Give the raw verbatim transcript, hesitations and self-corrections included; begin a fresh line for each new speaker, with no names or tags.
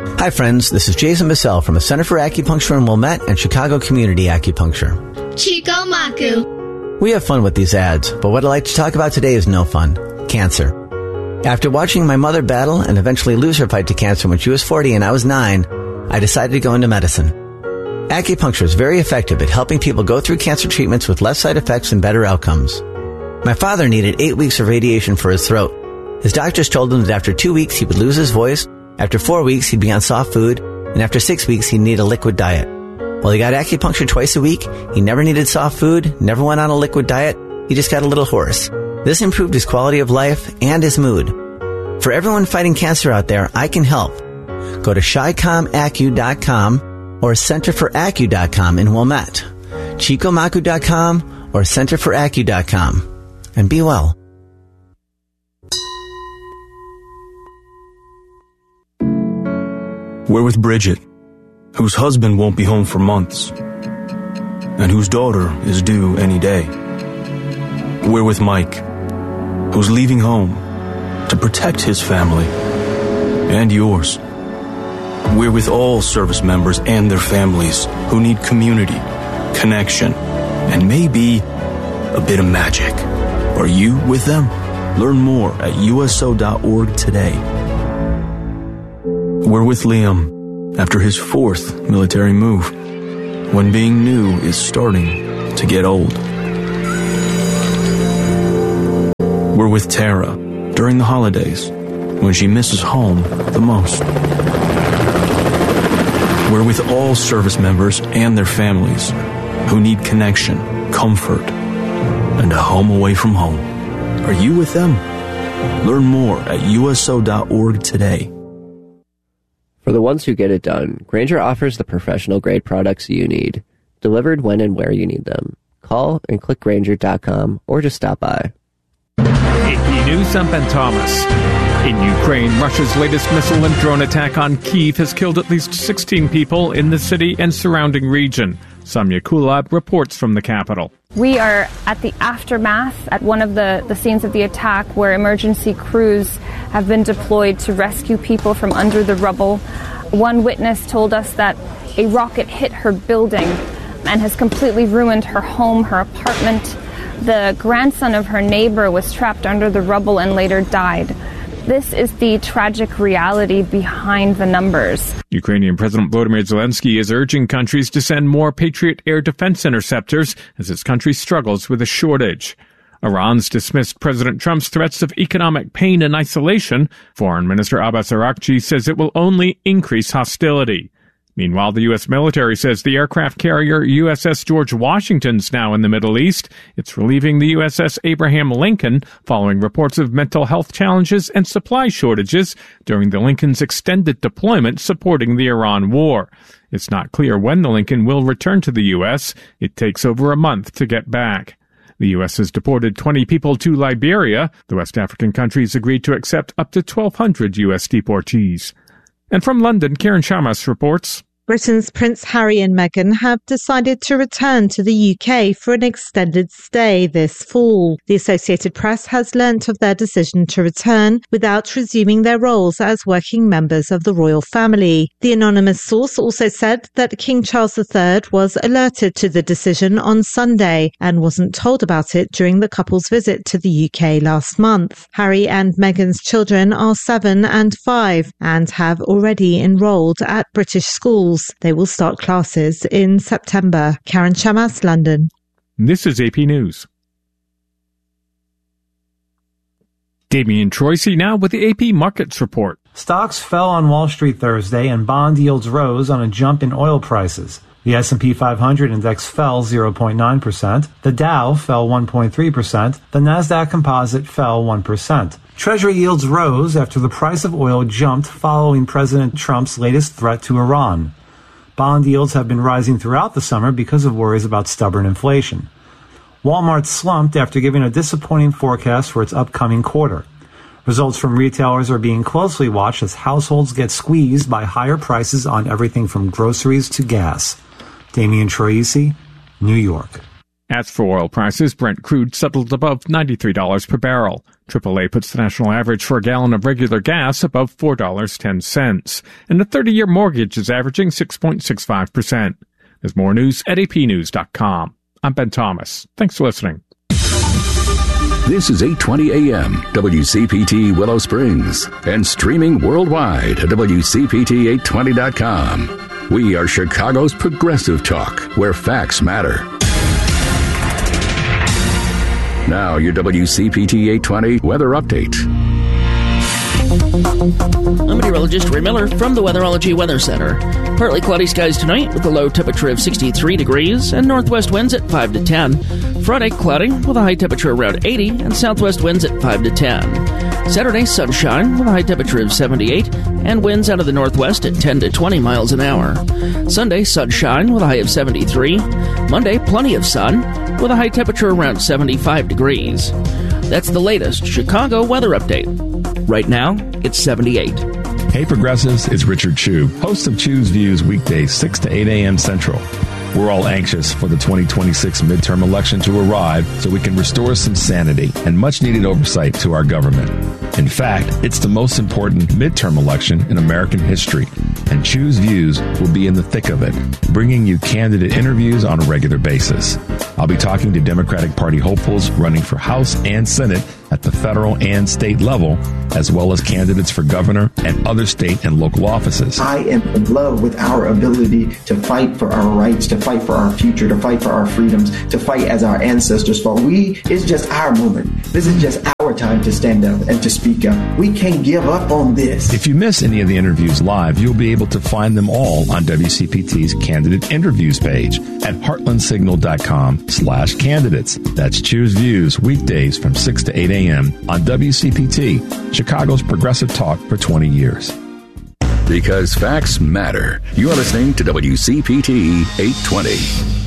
Hi friends, this is Jason Bissell from the Center for Acupuncture in Wilmette and Chicago Community Acupuncture.
Chico Maku.
We have fun with these ads, but what I'd like to talk about today is no fun. Cancer. After watching my mother battle and eventually lose her fight to cancer when she was forty and I was nine, I decided to go into medicine. Acupuncture is very effective at helping people go through cancer treatments with less side effects and better outcomes. My father needed eight weeks of radiation for his throat. His doctors told him that after two weeks he would lose his voice, after four weeks he'd be on soft food, and after six weeks he'd need a liquid diet. Well, he got acupuncture twice a week, he never needed soft food, never went on a liquid diet, he just got a little hoarse. This improved his quality of life and his mood. For everyone fighting cancer out there, I can help. Go to chi com acu dot com or center for acu dot com in Wilmette, chico maku dot com or center for acu dot com. And be well.
We're with Bridget, whose husband won't be home for months, and whose daughter is due any day. We're with Mike, who's leaving home to protect his family and yours. We're with all service members and their families who need community, connection, and maybe a bit of magic. Are you with them? Learn more at U S O dot org today. We're with Liam after his fourth military move, when being new is starting to get old. We're with Tara during the holidays, when she misses home the most. We're with all service members and their families who need connection, comfort, and a home away from home. Are you with them? Learn more at U S O dot org today.
For the ones who get it done, Grainger offers the professional-grade products you need, delivered when and where you need them. Call and click Grainger dot com or just stop by.
A P News, I'm Ben Thomas. In Ukraine, Russia's latest missile and drone attack on Kyiv has killed at least sixteen people in the city and surrounding region. Samya Kulab reports from the capital.
We are at the aftermath at one of the, the scenes of the attack where emergency crews have been deployed to rescue people from under the rubble. One witness told us that a rocket hit her building and has completely ruined her home, her apartment. The grandson of her neighbor was trapped under the rubble and later died. This is the tragic reality behind the numbers. Ukrainian President Volodymyr Zelensky is urging countries to send more Patriot air defense interceptors as his country struggles with a shortage. Iran's dismissed President Trump's threats of economic pain and isolation. Foreign Minister Abbas Araghchi says it will only increase hostility. Meanwhile, the U S military says the aircraft carrier U S S George Washington's now in the Middle East. It's relieving the U S S Abraham Lincoln following reports of mental health challenges and supply shortages during the Lincoln's extended deployment supporting the Iran war. It's not clear when the Lincoln will return to the U S. It takes over a month to get back. The U S has deported twenty people to Liberia. The West African countries agreed to accept up to twelve hundred U S deportees. And from London, Karen Shamas reports.
Britain's Prince Harry and Meghan have decided to return to the U K for an extended stay this fall. The Associated Press has learnt of their decision to return without resuming their roles as working members of the royal family. The anonymous source also said that King Charles the Third was alerted to the decision on Sunday and wasn't told about it during the couple's visit to the U K last month. Harry and Meghan's children are seven and five and have already enrolled at British schools. They will start classes in September. Karen Shamas, London.
This is A P News. Damien Troisi now with the A P Markets Report.
Stocks fell on Wall Street Thursday and bond yields rose on a jump in oil prices. The S and P five hundred index fell zero point nine percent. The Dow fell one point three percent. The Nasdaq Composite fell one percent. Treasury yields rose after the price of oil jumped following President Trump's latest threat to Iran. Bond yields have been rising throughout the summer because of worries about stubborn inflation. Walmart slumped after giving a disappointing forecast for its upcoming quarter. Results from retailers are being closely watched as households get squeezed by higher prices on everything from groceries to gas. Damien Troisi, New York.
As for oil prices, Brent crude settled above ninety-three dollars per barrel. triple A puts the national average for a gallon of regular gas above four dollars and ten cents. And the thirty-year mortgage is averaging six point six five percent. There's more news at A P news dot com. I'm Ben Thomas. Thanks for listening.
This is eight twenty A M, W C P T Willow Springs, and streaming worldwide at W C P T eight twenty dot com. We are Chicago's progressive talk, where facts matter. Now, your W C P T eight twenty weather update.
I'm meteorologist Ray Miller from the Weatherology Weather Center. Partly cloudy skies tonight with a low temperature of sixty-three degrees and northwest winds at five to ten. Friday, cloudy with a high temperature around eighty and southwest winds at five to ten. Saturday, sunshine with a high temperature of seventy-eight and winds out of the northwest at ten to twenty miles an hour. Sunday, sunshine with a high of seventy-three. Monday, plenty of sun with a high temperature around seventy-five degrees. That's the latest Chicago weather update. Right now, it's seventy-eight.
Hey Progressives, it's Richard Chu, host of Chu's Views weekdays six to eight a.m. Central. We're all anxious for the twenty twenty-six midterm election to arrive so we can restore some sanity and much-needed oversight to our government. In fact, it's the most important midterm election in American history, and Chu's Views will be in the thick of it, bringing you candidate interviews on a regular basis. I'll be talking to Democratic Party hopefuls running for House and Senate at the federal and state level, as well as candidates for governor and other state and local offices.
I am in love with our ability to fight for our rights, to fight for our future, to fight for our freedoms, to fight as our ancestors fought. We, it's just our moment. This is just our time to stand up and to speak up. We can't give up on this.
If you miss any of the interviews live, you'll be able to find them all on W C P T's candidate interviews page at heartlandsignal.com slash candidates. That's Choose Views weekdays from six to eight a.m. on W C P T, Chicago's progressive talk for twenty years.
Because facts matter. You are listening to W C P T eight twenty.